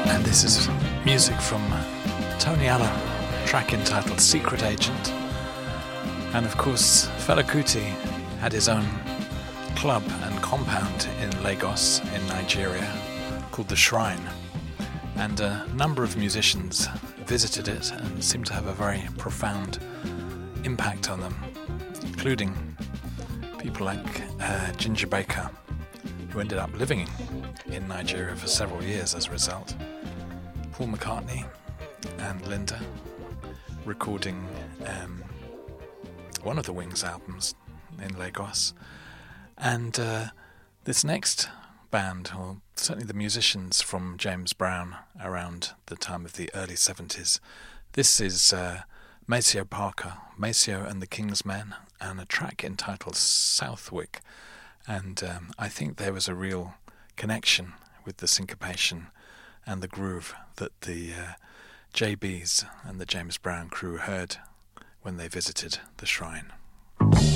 And this is music from Tony Allen, track entitled Secret Agent. And of course, Fela Kuti had his own club and compound in Lagos in Nigeria called The Shrine. And a number of musicians visited it and seemed to have a very profound impact on them, including people like Ginger Baker, who ended up living in Nigeria for several years as a result. Paul McCartney and Linda recording one of the Wings albums in Lagos. And this next band, or certainly the musicians from James Brown around the time of the early 70s, this is Maceo Parker, Maceo and the King's Men, and a track entitled Southwick. And I think there was a real connection with the syncopation and the groove that the JBs and the James Brown crew heard when they visited the Shrine.